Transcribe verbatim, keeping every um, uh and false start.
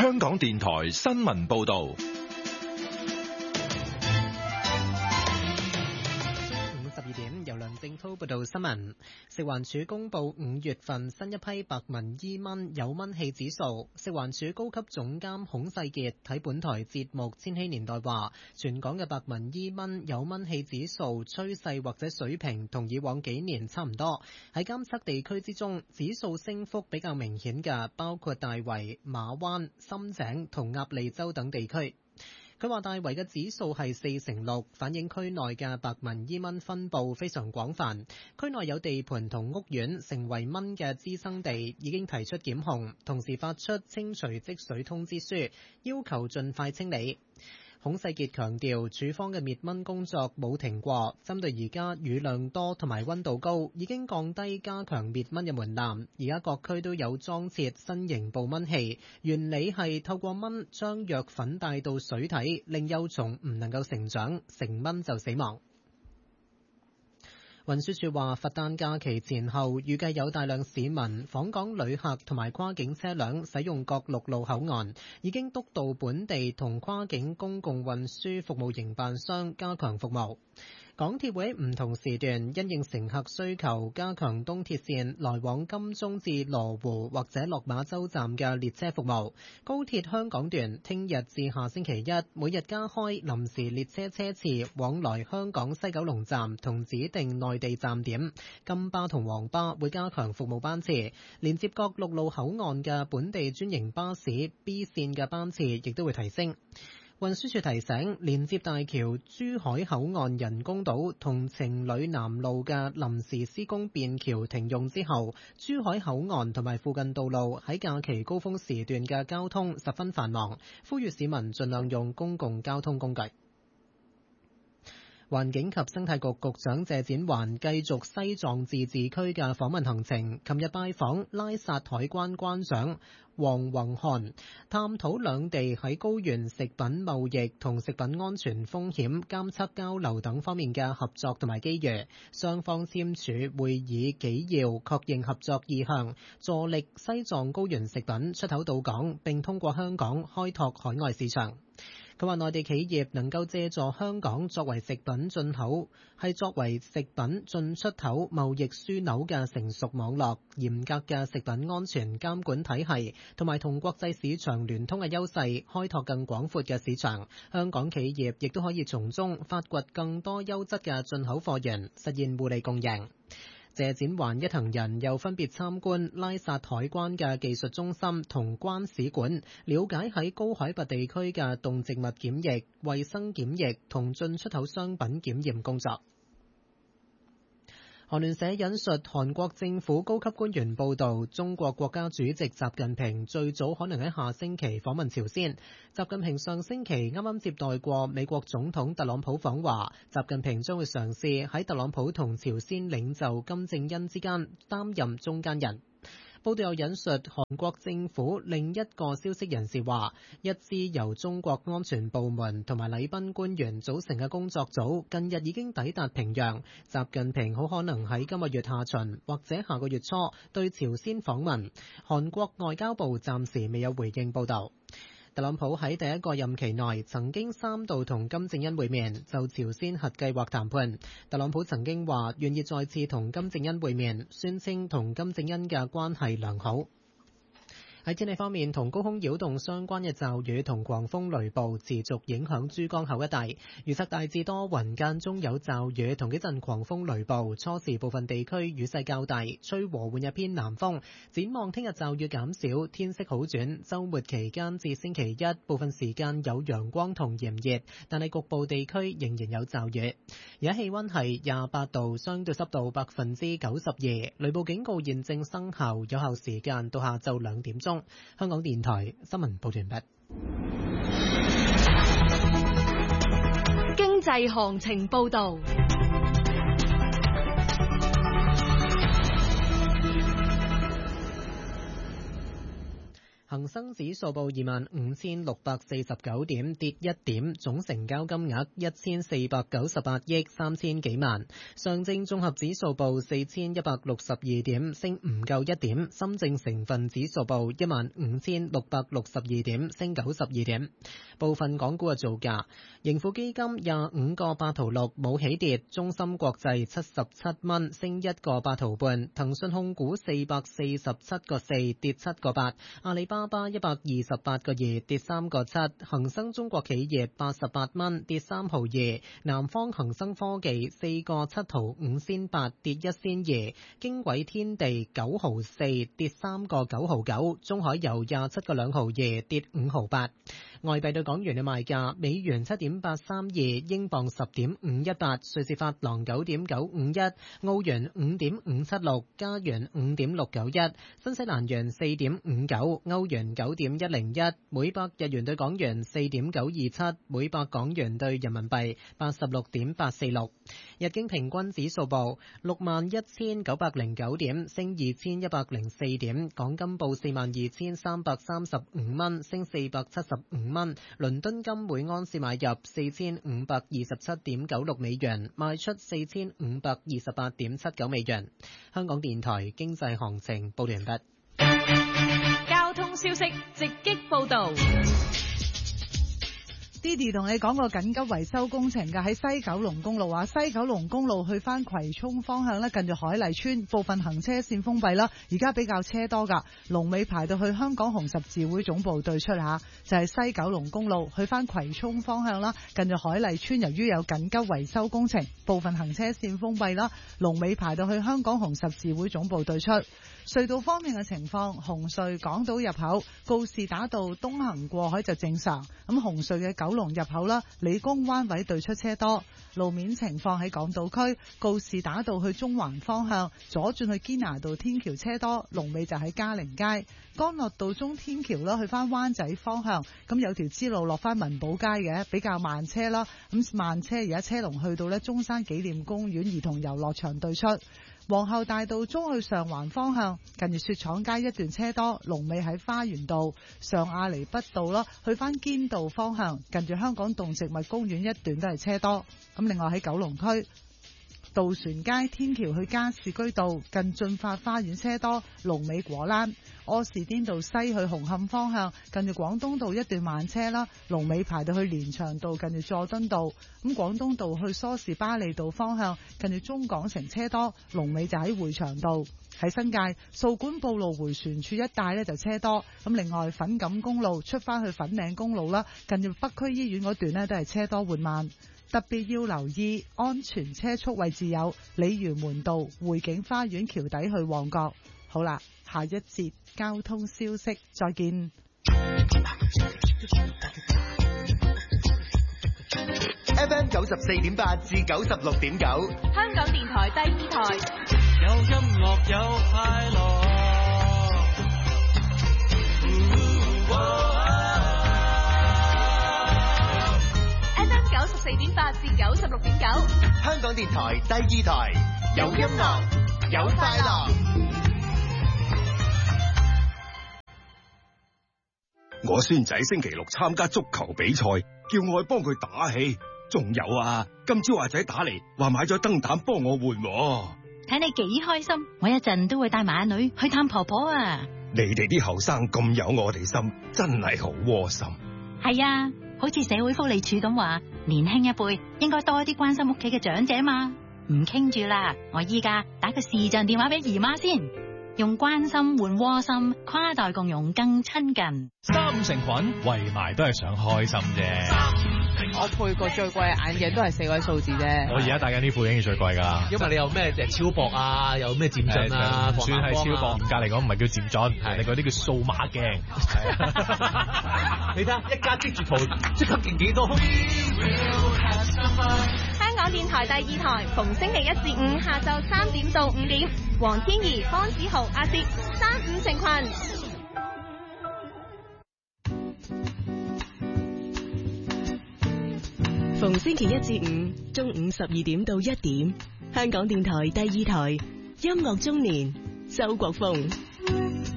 香港電台新聞報道。 由梁正滔報道新聞。食環署公布五月份新一批白紋伊蚊有蚊氣指數。食環署高級總監孔世傑喺本台節目《千禧年代》話，全港嘅白紋伊蚊有蚊氣指數趨勢或者水平同以往幾年差唔多。喺監測地區之中，指數升幅比較明顯嘅包括大圍、馬灣、深井同鴨脷洲等地區。佢話大圍嘅指數係四成六，反映區內嘅白紋伊蚊分佈非常廣泛。區內有地盤同屋苑成為蚊嘅滋生地，已經提出檢控，同時發出清除積水通知書，要求盡快清理。孔世傑強調，署方嘅滅蚊工作冇停過，針對而家雨量多同埋溫度高，已經降低加強滅蚊嘅門檻。而家各區都有裝設新型捕蚊器，原理係透過蚊將藥粉帶到水體，令幼蟲唔能夠成長，成蚊就死亡。運輸署話，佛誕假期前後預計有大量市民、訪港旅客同埋跨境車輛使用各陸路口岸，已經督導本地同跨境公共運輸服務營辦商加強服務。港鐵會喺唔同時段因應乘客需求，加強東鐵線來往金鐘至羅湖或者落馬洲站嘅列車服務。高鐵香港段聽日至下星期一，每日加開臨時列車車次往來香港西九龍站同指定內地站點。金巴同黃巴會加強服務班次，連接各陸路口岸嘅本地專營巴士 B 線嘅班次亦都會提升。運輸署提醒，連接大橋珠海口岸人工島同情侶南路嘅臨時施工便橋停用之後，珠海口岸同埋附近道路喺假期高峰時段嘅交通十分繁忙，呼籲市民盡量用公共交通工具。環境及生態局局長謝展寰繼續西藏自治區嘅訪問行程，琴日拜訪拉薩海關關長黃宏漢，探討兩地喺高原食品貿易同食品安全風險監測交流等方面嘅合作同埋機遇。雙方簽署會議紀要，確認合作意向，助力西藏高原食品出口到港，並通過香港開拓海外市場。佢話內地企業能夠借助香港作為食品進口，係作為食品進出口貿易樞紐嘅成熟網絡、嚴格嘅食品安全監管體系，同埋同國際市場聯通嘅優勢，開拓更廣闊嘅市場。香港企業亦都可以從中發掘更多優質嘅進口貨源，實現互利共贏。謝展寰一行人又分別參觀拉薩海關嘅技術中心同關使館，了解喺高海拔地區嘅動植物檢疫、衛生檢疫同進出口商品檢驗工作。韓聯社引述韓國政府高級官員報道，中國國家主席習近平最早可能喺下星期訪問朝鮮。習近平上星期啱啱接待過美國總統特朗普訪華，習近平將會嘗試喺特朗普同朝鮮領袖金正恩之間擔任中間人。報道又引述韓國政府另一個消息人士話，一支由中國安全部門同埋禮賓官員組成嘅工作組近日已經抵達平壤，習近平好可能喺今個月下旬或者下個月初對朝鮮訪問。韓國外交部暫時未有回應報道。特朗普喺第一個任期內曾經三度同金正恩會面，就朝鮮核計劃談判。特朗普曾經話願意再次同金正恩會面，宣稱同金正恩嘅關係良好。喺天氣方面，同高空擾動相關嘅驟雨同狂風雷暴持續影響珠江口一帶，預測大致多雲，間中有驟雨同幾陣狂風雷暴，初時部分地區雨勢較大，吹和緩一偏南風。展望聽日驟雨減少，天色好轉，週末期間至星期一部分時間有陽光同炎熱，但係局部地區仍然有驟雨。而家氣溫係廿八度，相對濕度百分之九十二，雷暴警告現正生效，有效時間到下晝兩點鐘。香港電台新聞報完畢。 經濟行情報道。 恒生指數報二萬五千六百四十九點，跌一點，總成交金額一千四百九十八億三千幾萬。上證綜合指數報四千一百六十二點，升唔夠一點。深證成分指數報一萬五千六百六十二點，升九十二點。部分港股嘅造價，盈富基金廿五個八毫六冇起跌，中芯國際七十七蚊升一個八毫半，騰訊控股四百四十七個四跌七個八，阿里巴巴一百二十八個二跌三個七，恒生中國企業八十八蚊跌三毫二，南方恒生科技四個七毫五仙八跌一仙二，經緯天地九毫四跌三個九毫九，中海油廿七個兩毫二跌五毫八。外幣對港元嘅賣價：美元七點八三二，英鎊十點五一八，瑞士法郎九點九五一，澳元五點五七六，加元五點六九一，新西蘭元四點五九，歐元九點一零一，每百日元對港元四點九二七，每百港元對人民幣八十六點八四六。日經平均指數報六萬一千九百零九點，升二千一百零四點。港金報四萬二千三百三十五蚊，升四百七十五蚊。倫敦金每安士買入四千五百二十七點九六美元，賣出四千五百二十八點七九美元。香港電台經濟行情報完畢。 交通消息直擊報道。 Didi 同你講個緊急維修工程嘅，喺西九龍公路啊，西九龍公路去翻葵涌方向咧，近住海麗村部分行車線封閉啦，而家比較車多噶，龍尾排到去香港紅十字會總部對出吓，就係西九龍公路去翻葵涌方向啦，近住海麗村，由於有緊急維修工程，部分行車線封閉啦，龍尾排到去香港紅十字會總部對出。隧道方面嘅情況，紅隧港島入口告士打道東行過海就正常，咁紅隧嘅九龍入口啦，理工灣位對出車多。路面情況喺港島區告士打道去中環方向左轉去堅拿道天橋車多，龍尾就喺嘉寧街。干諾道中天橋啦，去翻灣仔方向，咁有條支路落翻文寶街嘅，比較慢車啦。咁慢車而家車龍去到呢中山紀念公園兒童遊樂場對出。皇后大道中去上環方向，近住雪廠街一段車多，龍尾喺花園道。上亞厘畢道啦，去翻堅道方向，近住香港動植物公園一段都係車多。咁另外喺九龍區渡船街天橋去加士居道，近駿發花園車多，龍尾果欄。柯士甸道西去紅磡方向，近住廣東道一段慢車啦，龍尾排到去連翔道，近住佐敦道。咁廣東道去梳士巴利道方向，近住中港城車多，龍尾就喺匯祥道。喺新界掃管埔路回旋處一帶呢就車多。咁另外粉錦公路出翻去粉嶺公路啦，近住北區醫院嗰段呢都係車多緩慢。特別要留意安全車速位置有鯉魚門道匯景花園橋底去旺角。好啦，下一節交通消息再見。 F M 九十四點八至九十六點九， 香港電台第二台。 有音樂有快樂。 F M 九十四點八至九十六點九， 香港電台第二台，有音樂有快樂。 我孫仔星期六參加足球比賽，叫我去幫佢打氣。仲有啊，今朝阿仔打嚟話買咗燈膽幫我換。 睇你幾開心，我一陣都會帶埋阿女去探婆婆啊！ 你哋啲後生咁有我哋心，真係好窩心。 係啊，好似社會福利署咁話，年輕一輩應該多啲關心屋企嘅長者嘛。唔傾住啦，我依家打個視像電話俾姨媽先。用關心換窩心，跨代共融更親近。 三五成群，圍埋都係想開心啫。 我配過最貴嘅眼鏡都係四位數字啫。 我而家戴緊呢副已經最貴㗎。 因為你有咩誒超薄啊，有咩漸進啊， 唔算係超薄，嚴格嚟講唔係叫漸進，係你嗰啲叫數碼鏡。 你睇下一家積住圖，即刻勁幾多？ 香港電台第二台，逢星期一至五下晝三點到五點，黃天怡、方子豪、阿薛，三五成群。 逢星期一至五中午十二點到一點，香港電台第二台音樂中年，周國峰。